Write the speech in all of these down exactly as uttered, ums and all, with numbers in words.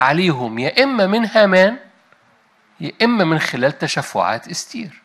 عليهم يا إما من هامان يا إما من خلال تشفعات استير.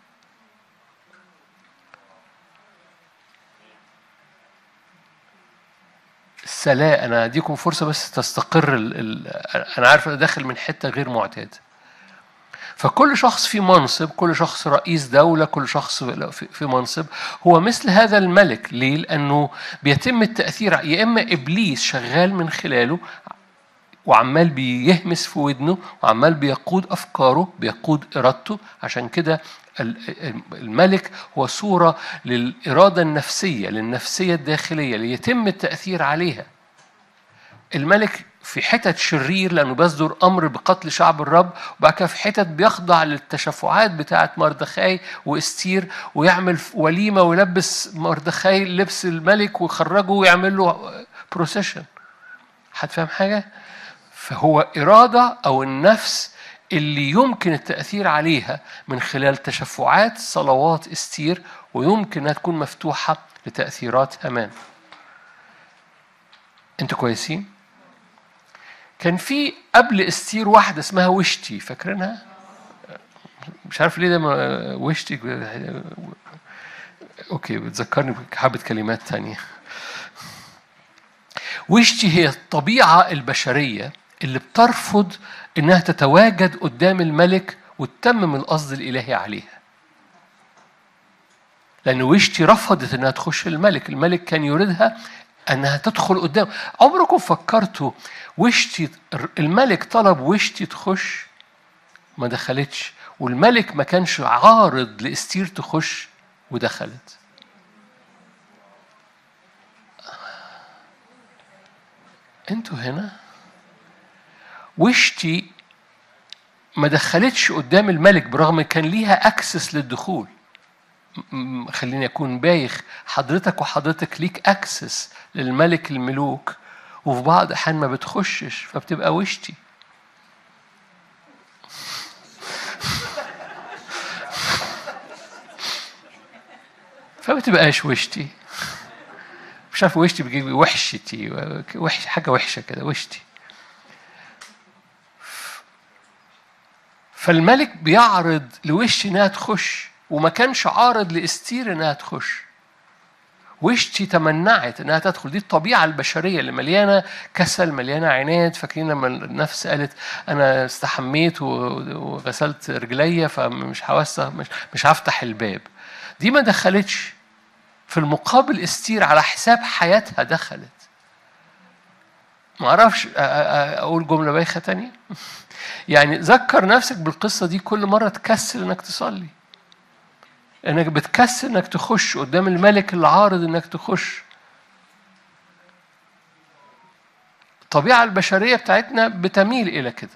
السلام، أنا أديكم فرصة بس تستقر ال... ال... أنا عارف أنا داخل من حتة غير معتاد. فكل شخص في منصب، كل شخص رئيس دولة، كل شخص في منصب هو مثل هذا الملك. ليه؟ لأنه بيتم التأثير، يا إما إبليس شغال من خلاله وعمال بيهمس في ودنه وعمال بيقود أفكاره، بيقود إرادته. عشان كده الملك هو صورة للإرادة النفسية، للنفسية الداخلية ليتم التأثير عليها. الملك في حتت شرير لأنه بيصدر أمر بقتل شعب الرب، وبعد كده في حتت بيخضع للتشفعات بتاعة مردخاي واستير، ويعمل وليمة ويلبس مردخاي لبس الملك ويخرجه ويعمل له بروسيشن. حد فاهم حاجة؟ فهو إرادة أو النفس اللي يمكن التأثير عليها من خلال تشفعات صلوات استير، ويمكن أنها تكون مفتوحة لتأثيرات هامان. أنتوا كويسين؟ كان في قبل استير واحدة اسمها وشتي، فاكرينها؟ مش عارف ليه ده وشتي. أوكي، بتذكرني بحبة كلمات تانية. وشتي هي الطبيعة البشرية اللي بترفض إنها تتواجد قدام الملك وتتمم القصد الإلهي عليها. لأن وشتي رفضت إنها تخش الملك، الملك كان يريدها أنها تدخل قدام. عمركم فكرتوا وشتي الملك طلب وشتي تخش ما دخلتش، والملك ما كانش عارض لإستير تخش ودخلت؟ انتوا هنا وشتي ما دخلتش قدام الملك برغم كان ليها اكسس للدخول. خليني اكون بايخ، حضرتك وحضرتك ليك اكسس للملك الملوك، وفي بعض احيان ما بتخشش فبتبقى وشتي. فبتبقاش وشتي. مش عارف وشتي بيجي وحشتي، وحش حاجه وحشه كده وشتي. فالملك بيعرض لوشتي انها تخش، وما كانش عارض لاستير انها تخش. وشتي تمنعت انها تدخل. دي الطبيعه البشريه اللي مليانه كسل، مليانه عناد. فاكرين لما النفس قالت انا استحميت وغسلت رجليا فمش هوسع، مش مش هفتح الباب. دي ما دخلتش. في المقابل استير على حساب حياتها دخلت. ما اعرفش اقول جمله بايخه تانية. يعني ذكر نفسك بالقصه دي كل مره تكسل انك تصلي، انك بتكسل انك تخش قدام الملك اللي عارض انك تخش. الطبيعه البشريه بتاعتنا بتميل الى كده.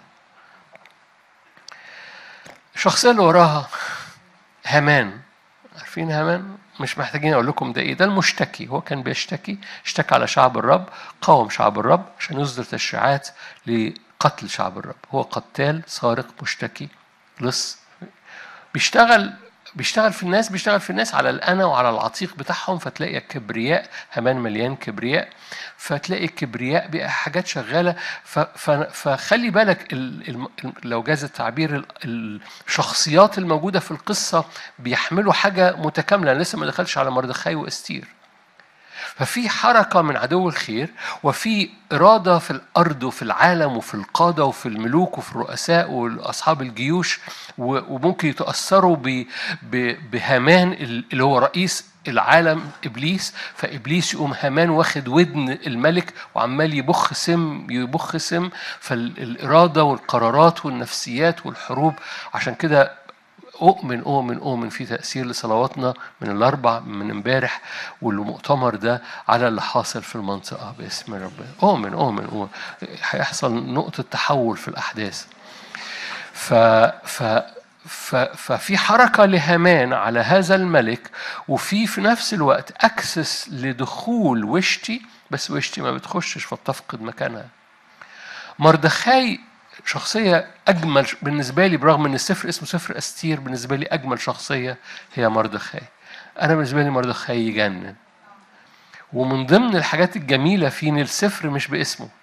الشخصيه اللي وراها هامان، عارفين هامان؟ مش محتاجين اقول لكم ده ايه. ده المشتكي. هو كان بيشتكي، اشتكى على شعب الرب، قاوم شعب الرب عشان يصدر تشريعات لقتل شعب الرب. هو قتال سارق مشتكي لص، بيشتغل بيشتغل في الناس بيشتغل في الناس على الأنا وعلى العتيق بتاعهم. فتلاقي الكبرياء، هامان مليان كبرياء، فتلاقي الكبرياء بقى حاجات شغالة. فخلي بالك ال ال لو جاز التعبير الشخصيات الموجودة في القصة بيحملوا حاجة متكاملة. لسه ما دخلش على مردخاي وأستير. ففي حركة من عدو الخير، وفي إرادة في الأرض وفي العالم وفي القادة وفي الملوك وفي الرؤساء وأصحاب الجيوش، وممكن يتأثروا بهامان اللي هو رئيس العالم إبليس. فإبليس يقوم هامان واخد ودن الملك وعمال يبخ سم يبخ سم. فالإرادة والقرارات والنفسيات والحروب. عشان كده أؤمن أؤمن أؤمن في تأثير لصلواتنا من الأربع من امبارح والمؤتمر ده على اللي حاصل في المنطقة باسم ربنا. أؤمن أؤمن أؤمن هيحصل نقطة تحول في الأحداث. ف ف ف ففي حركة لهامان على هذا الملك، وفي في نفس الوقت أكسس لدخول وشتي، بس وشتي ما بتخشش فتفقد مكانها. مردخاي شخصية أجمل بالنسبة لي، برغم أن السفر اسمه سفر أستير، بالنسبة لي أجمل شخصية هي مردخاي. أنا بالنسبة لي مردخاي يجنن. ومن ضمن الحاجات الجميلة في إن السفر مش باسمه،